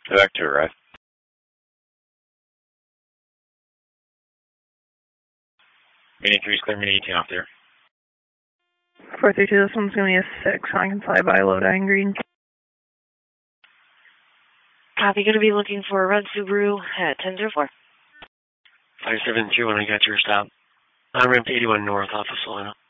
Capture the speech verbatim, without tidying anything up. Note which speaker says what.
Speaker 1: Back to arrive. Meeting three is clear, meeting eighteen off there.
Speaker 2: four three two, this one's going to be a six. I can fly by low dying green.
Speaker 3: Copy, going to be looking for a red Subaru at ten zero four.
Speaker 4: five seven two, when I got your stop. On ramp to eighty-one north off of Solana.